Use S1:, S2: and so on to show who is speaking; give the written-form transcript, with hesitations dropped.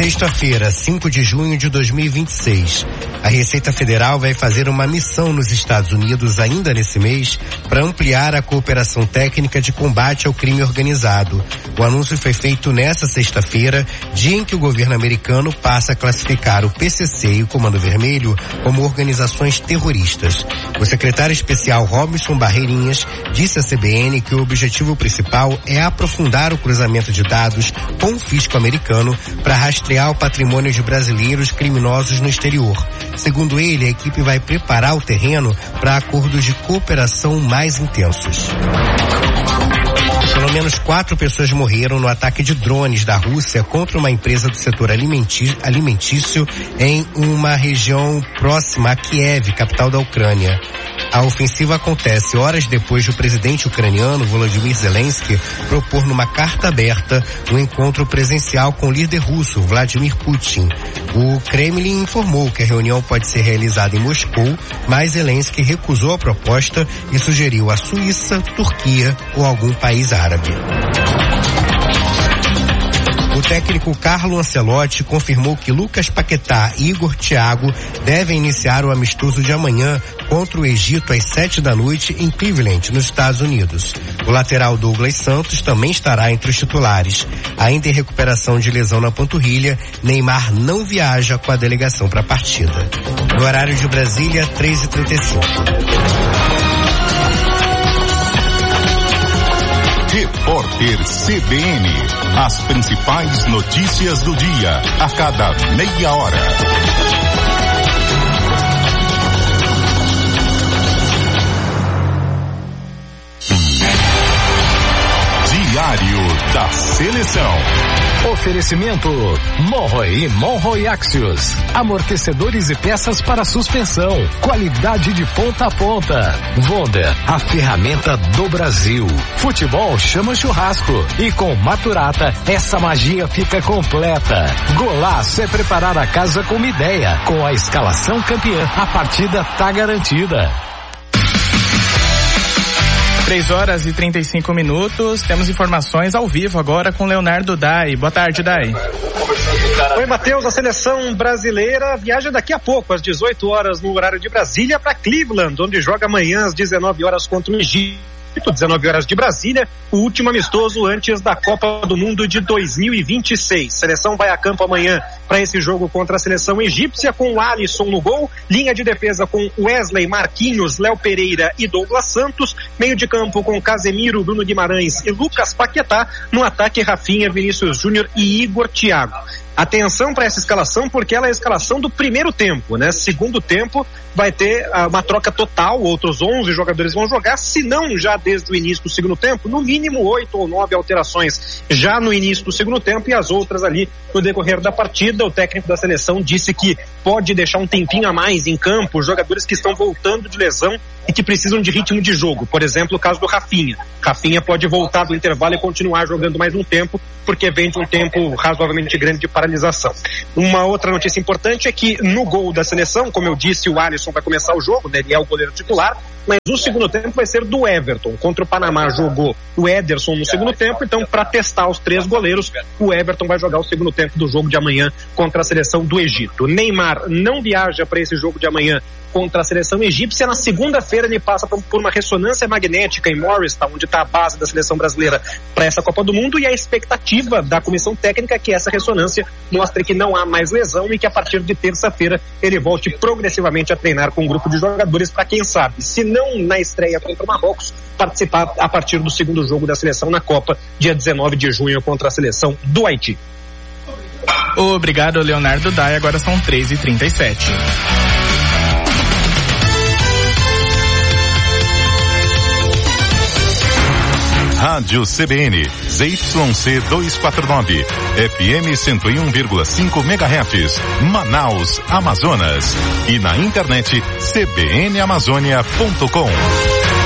S1: Sexta-feira, 5 de junho de 2026. A Receita Federal vai fazer uma missão nos Estados Unidos ainda nesse mês para ampliar a cooperação técnica de combate ao crime organizado. O anúncio foi feito nesta sexta-feira, dia em que o governo americano passa a classificar o PCC e o Comando Vermelho como organizações terroristas. O secretário especial Robson Barreirinhas disse à CBN que o objetivo principal é aprofundar o cruzamento de dados com o fisco americano para rastrear o patrimônio de brasileiros criminosos no exterior. Segundo ele, a equipe vai preparar o terreno para acordos de cooperação mais intensos. Pelo menos 4 pessoas morreram no ataque de drones da Rússia contra uma empresa do setor alimentício em uma região próxima a Kiev, capital da Ucrânia. A ofensiva acontece horas depois do presidente ucraniano Volodymyr Zelensky propor numa carta aberta um encontro presencial com o líder russo Vladimir Putin. O Kremlin informou que a reunião pode ser realizada em Moscou, mas Zelensky recusou a proposta e sugeriu a Suíça, Turquia ou algum país árabe. O técnico Carlo Ancelotti confirmou que Lucas Paquetá e Igor Thiago devem iniciar o amistoso de amanhã contra o Egito às 19h em Cleveland, nos Estados Unidos. O lateral Douglas Santos também estará entre os titulares. Ainda em recuperação de lesão na panturrilha, Neymar não viaja com a delegação para a partida. No horário de Brasília, 3h35.
S2: Repórter CBN. As principais notícias do dia, a cada meia hora. Diário da Seleção.
S3: Oferecimento Monroe e Monroe Axios. Amortecedores e peças para suspensão. Qualidade de ponta a ponta. Wonder, a ferramenta do Brasil. Futebol chama churrasco. E com Maturata, essa magia fica completa. Golaço é preparar a casa com uma ideia. Com a escalação campeã, a partida tá garantida.
S4: 3h35. Temos informações ao vivo agora com Leonardo Dai. Boa tarde, Dai.
S5: Oi, Matheus. A seleção brasileira viaja daqui a pouco, às 18 horas no horário de Brasília, para Cleveland, onde joga amanhã às 19 horas contra o Egito. 19 horas de Brasília, o último amistoso antes da Copa do Mundo de 2026. Seleção vai a campo amanhã para esse jogo contra a seleção egípcia, com o Alisson no gol, linha de defesa com Wesley, Marquinhos, Léo Pereira e Douglas Santos, meio de campo com Casemiro, Bruno Guimarães e Lucas Paquetá, no ataque Rafinha, Vinícius Júnior e Igor Thiago. Atenção para essa escalação, porque ela é a escalação do primeiro tempo, né? Segundo tempo vai ter uma troca total, outros 11 jogadores vão jogar, se não já desde o início do segundo tempo, no mínimo 8 ou 9 alterações já no início do segundo tempo e as outras ali no decorrer da partida. O técnico da seleção disse que pode deixar um tempinho a mais em campo os jogadores que estão voltando de lesão e que precisam de ritmo de jogo. Por exemplo, o caso do Rafinha. Rafinha pode voltar do intervalo e continuar jogando mais um tempo, porque vem de um tempo razoavelmente grande de paralisação. Uma outra notícia importante é que no gol da seleção, como eu disse, o Alisson vai começar o jogo, né? Ele é o goleiro titular, mas o segundo tempo vai ser do Everton. Contra o Panamá jogou o Ederson no segundo tempo, então para testar os 3 goleiros, o Everton vai jogar o segundo tempo do jogo de amanhã contra a seleção do Egito. Neymar não viaja para esse jogo de amanhã contra a seleção egípcia. Na segunda-feira ele passa por uma ressonância magnética em Morristown, onde está a base da seleção brasileira para essa Copa do Mundo, e a expectativa da comissão técnica é que essa ressonância mostre que não há mais lesão e que a partir de terça-feira ele volte progressivamente a treinar com um grupo de jogadores para, quem sabe, se não na estreia contra o Marrocos, participar a partir do segundo jogo da seleção na Copa, dia 19 de junho, contra a seleção do Haiti.
S4: Obrigado, Leonardo Dai. Agora são 3h37.
S2: Rádio CBN, ZYC 249, FM 101,5 MHz, Manaus, Amazonas. E na internet, cbnamazônia.com.